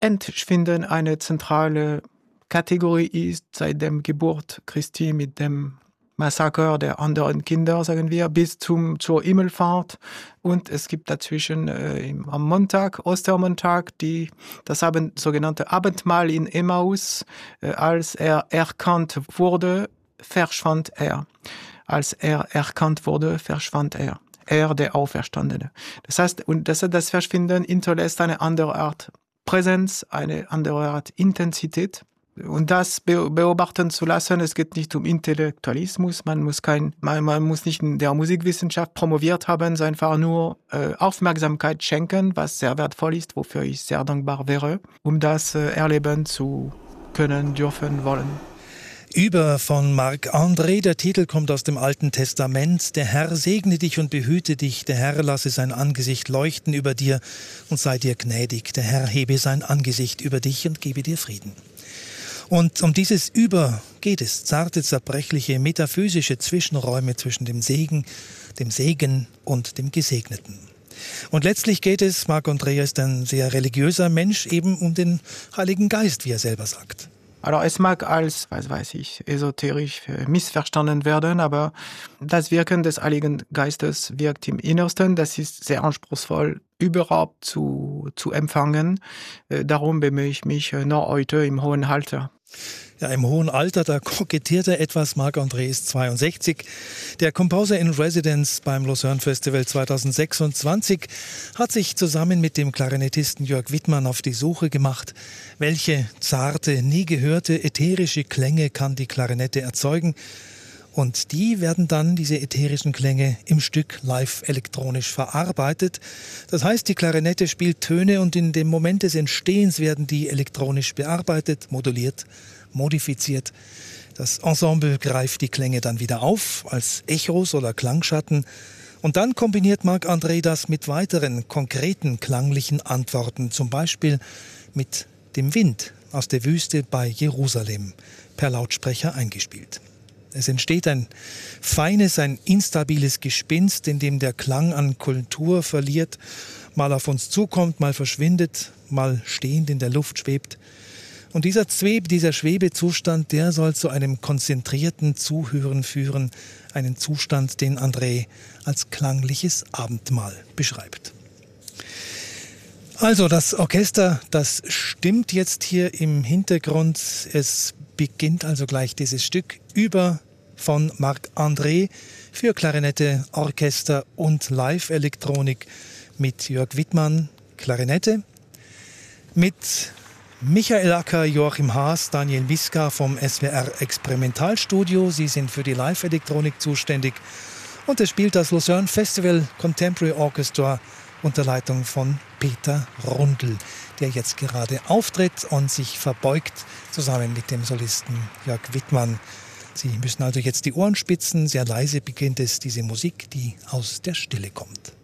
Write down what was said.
Entschwinden eine zentrale Kategorie ist seit dem Geburt Christi mit dem Massaker der anderen Kinder, sagen wir, bis zur Himmelfahrt. Und es gibt dazwischen am Montag, Ostermontag, das sogenannte Abendmahl in Emmaus. Als er erkannt wurde, verschwand er. Als er erkannt wurde, verschwand er. Er, der Auferstandene. Das heißt, das Verschwinden hinterlässt eine andere Art Präsenz, eine andere Art Intensität. Und das beobachten zu lassen, es geht nicht um Intellektualismus, man muss nicht in der Musikwissenschaft promoviert haben, sondern einfach nur Aufmerksamkeit schenken, was sehr wertvoll ist, wofür ich sehr dankbar wäre, um das erleben zu können, dürfen, wollen. Über von Marc-André, der Titel kommt aus dem Alten Testament. Der Herr segne dich und behüte dich, der Herr lasse sein Angesicht leuchten über dir und sei dir gnädig. Der Herr hebe sein Angesicht über dich und gebe dir Frieden. Und um dieses Über geht es, zarte, zerbrechliche, metaphysische Zwischenräume zwischen dem Segen und dem Gesegneten. Und letztlich geht es, Marc-André ist ein sehr religiöser Mensch, eben um den Heiligen Geist, wie er selber sagt. Also es mag als, esoterisch missverstanden werden, aber das Wirken des Heiligen Geistes wirkt im Innersten. Das ist sehr anspruchsvoll überhaupt zu empfangen. Darum bemühe ich mich noch heute im hohen Alter. Ja, im hohen Alter, da kokettiert er etwas. Marc-André ist 62. Der Composer in Residence beim Lucerne Festival 2026 hat sich zusammen mit dem Klarinettisten Jörg Wittmann auf die Suche gemacht. Welche zarte, nie gehörte, ätherische Klänge kann die Klarinette erzeugen? Und die werden dann, diese ätherischen Klänge, im Stück live elektronisch verarbeitet. Das heißt, die Klarinette spielt Töne und in dem Moment des Entstehens werden die elektronisch bearbeitet, moduliert, modifiziert. Das Ensemble greift die Klänge dann wieder auf, als Echos oder Klangschatten. Und dann kombiniert Marc-André das mit weiteren konkreten klanglichen Antworten, zum Beispiel mit dem Wind aus der Wüste bei Jerusalem, per Lautsprecher eingespielt. Es entsteht ein feines, ein instabiles Gespinst, in dem der Klang an Kontur verliert, mal auf uns zukommt, mal verschwindet, mal stehend in der Luft schwebt. Und dieser Schwebezustand, der soll zu einem konzentrierten Zuhören führen, einen Zustand, den André als klangliches Abendmahl beschreibt. Also das Orchester, das stimmt jetzt hier im Hintergrund. Es beginnt also gleich dieses Stück über von Marc-André für Klarinette, Orchester und Live-Elektronik mit Jörg Wittmann, Klarinette, mit Michael Acker, Joachim Haas, Daniel Miska vom SWR Experimentalstudio. Sie sind für die Live-Elektronik zuständig. Und es spielt das Lucerne Festival Contemporary Orchestra unter Leitung von Peter Rundl, der jetzt gerade auftritt und sich verbeugt, zusammen mit dem Solisten Jörg Wittmann. Sie müssen also jetzt die Ohren spitzen. Sehr leise beginnt es, diese Musik, die aus der Stille kommt.